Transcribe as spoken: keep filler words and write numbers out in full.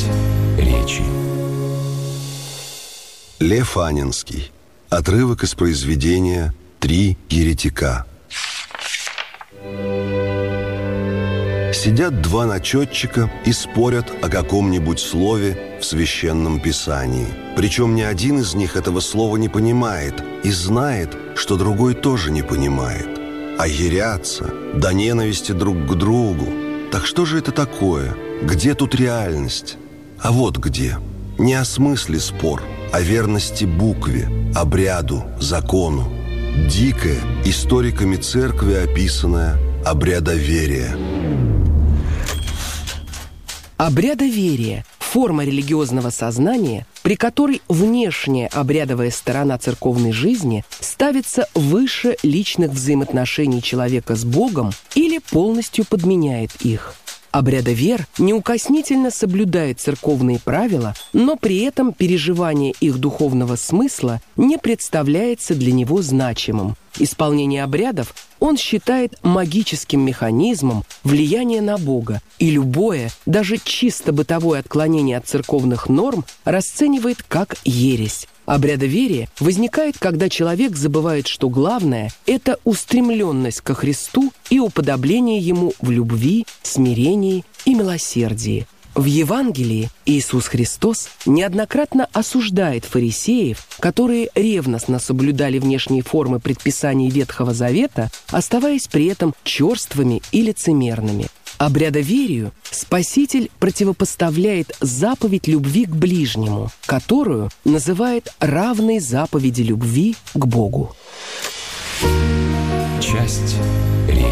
речи. Лев Анинский. Отрывок из произведения «Три еретика». Сидят два начетчика и спорят о каком-нибудь слове в Священном Писании. Причем ни один из них этого слова не понимает и знает, что другой тоже не понимает. А ерятся до ненависти друг к другу. Так что же это такое? Где тут реальность? А вот где. Не о смысле спор, о верности букве, обряду, закону. Дикое, историками церкви описанное обрядоверие. Обрядоверие – форма религиозного сознания, при которой внешняя обрядовая сторона церковной жизни ставится выше личных взаимоотношений человека с Богом или полностью подменяет их. Обрядовер неукоснительно соблюдает церковные правила, но при этом переживание их духовного смысла не представляется для него значимым. Исполнение обрядов он считает магическим механизмом влияния на Бога, и любое, даже чисто бытовое отклонение от церковных норм расценивает как ересь. Обрядоверие возникает, когда человек забывает, что главное – это устремленность ко Христу и уподобление Ему в любви, смирении и милосердии. В Евангелии Иисус Христос неоднократно осуждает фарисеев, которые ревностно соблюдали внешние формы предписаний Ветхого Завета, оставаясь при этом черствыми и лицемерными. Обрядоверию Спаситель противопоставляет заповедь любви к ближнему, которую называет равной заповеди любви к Богу. Часть